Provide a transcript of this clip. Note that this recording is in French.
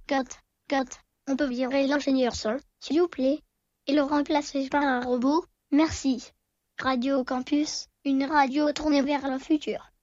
Cut. On peut virer l'ingénieur son, s'il vous plaît, et le remplacer par un robot. Merci. Radio Campus, une radio tournée vers le futur.